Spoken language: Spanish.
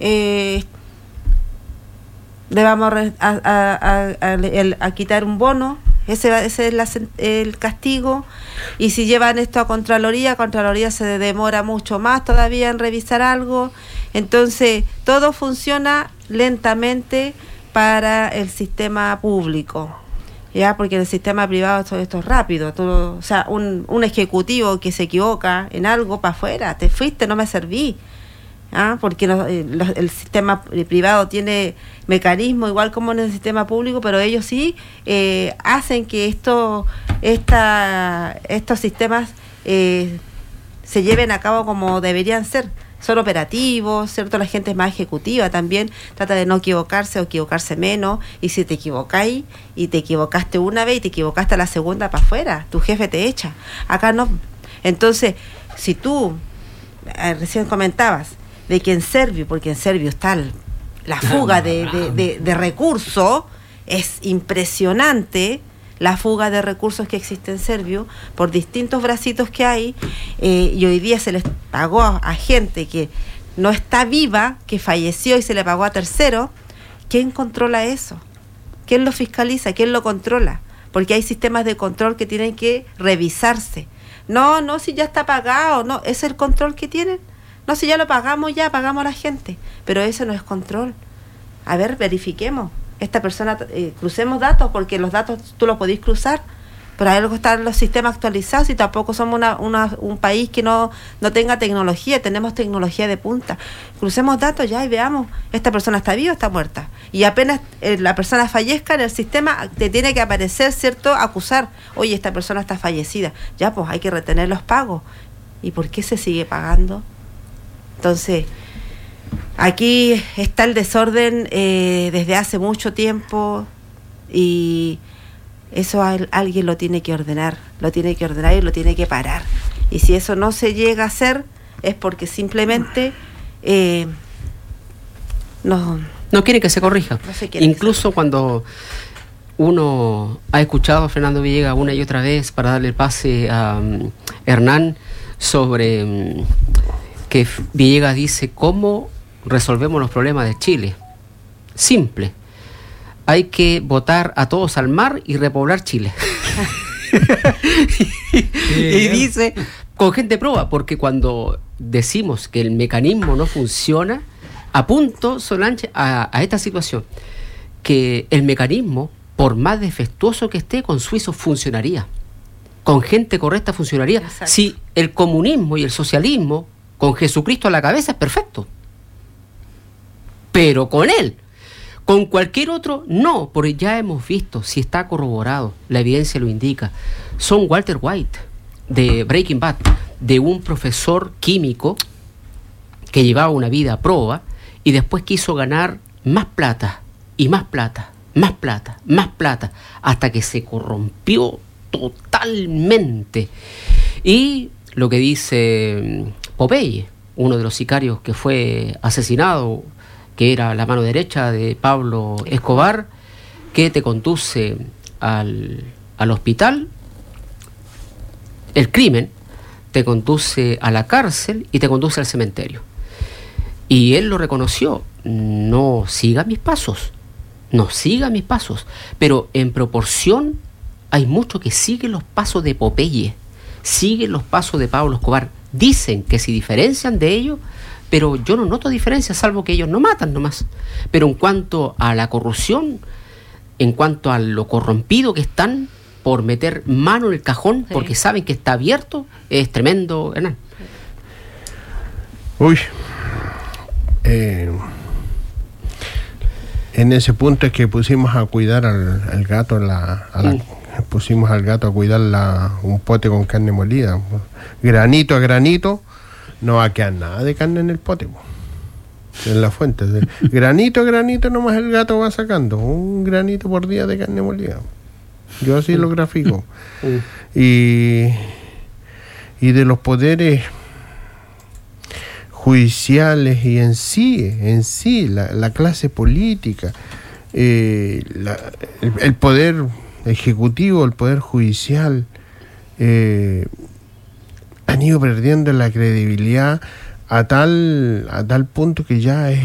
le vamos a quitar un bono, ese es el castigo, y si llevan esto a Contraloría se demora mucho más todavía en revisar algo. Entonces todo funciona lentamente para el sistema público, ya, porque en el sistema privado todo esto es rápido, todo, o sea, un ejecutivo que se equivoca en algo, para afuera, te fuiste, no me serví. Porque el sistema privado tiene mecanismos igual como en el sistema público, pero ellos sí hacen que estos sistemas se lleven a cabo como deberían ser. Son operativos, ¿cierto? La gente es más ejecutiva también, trata de no equivocarse o equivocarse menos, y si te equivocáis y te equivocaste una vez y te equivocaste a la segunda, para afuera, tu jefe te echa. Acá no. Entonces, si tú recién comentabas de que en Servio, porque en Servio está la fuga de recursos, es impresionante la fuga de recursos que existe en Servio por distintos bracitos que hay, y hoy día se les pagó a gente que no está viva, que falleció y se le pagó a terceros. ¿Quién controla eso? ¿Quién lo fiscaliza? ¿Quién lo controla? Porque hay sistemas de control que tienen que revisarse. No, si ya está pagado, no, es el control que tienen. No, si ya lo pagamos, ya pagamos a la gente, pero eso no es control. A ver, verifiquemos. Esta persona, crucemos datos, porque los datos tú los podés cruzar, pero hay algo que están los sistemas actualizados, y tampoco somos un país que no tenga tecnología, tenemos tecnología de punta. Crucemos datos ya y veamos, esta persona está viva o está muerta. Y apenas la persona fallezca en el sistema, te tiene que aparecer, ¿cierto?, acusar, oye, esta persona está fallecida. Ya, pues hay que retener los pagos. ¿Y por qué se sigue pagando? Entonces, aquí está el desorden desde hace mucho tiempo, y eso alguien lo tiene que ordenar y lo tiene que parar. Y si eso no se llega a hacer, es porque simplemente no quiere que se corrija. Incluso cuando uno ha escuchado a Fernando Villegas una y otra vez para darle pase a Hernán sobre que Villegas dice: ¿cómo resolvemos los problemas de Chile? Simple. Hay que botar a todos al mar y repoblar Chile. Y dice, con gente prueba, porque cuando decimos que el mecanismo no funciona, apunto, Solange, a esta situación, que el mecanismo, por más defectuoso que esté, con suizos funcionaría. Con gente correcta funcionaría. Exacto. Si el comunismo y el socialismo, con Jesucristo a la cabeza, es perfecto. Pero con él, con cualquier otro, no, porque ya hemos visto, si está corroborado, la evidencia lo indica. Son Walter White, de Breaking Bad, de un profesor químico que llevaba una vida a prueba y después quiso ganar más plata, y más plata, más plata, más plata, hasta que se corrompió totalmente. Y lo que dice Popeye, uno de los sicarios que fue asesinado, que era la mano derecha de Pablo Escobar, que te conduce al hospital, el crimen, te conduce a la cárcel y te conduce al cementerio. Y él lo reconoció: no siga mis pasos, pero en proporción hay mucho que sigue los pasos de Popeye, sigue los pasos de Pablo Escobar. Dicen que se diferencian de ellos, pero yo no noto diferencia, salvo que ellos no matan nomás. Pero en cuanto a la corrupción, en cuanto a lo corrompido que están por meter mano en el cajón, sí, porque saben que está abierto, es tremendo, Hernán. Uy, en ese punto es que pusimos a cuidar al gato, pusimos al gato a cuidar un pote con carne molida. Granito a granito, no va a quedar nada de carne en el pote, en la fuente. Granito a granito nomás el gato va sacando un granito por día de carne molida. Yo así lo grafico. Y de los poderes judiciales y en sí la clase política, el poder ejecutivo, el poder judicial, han ido perdiendo la credibilidad a tal punto que ya es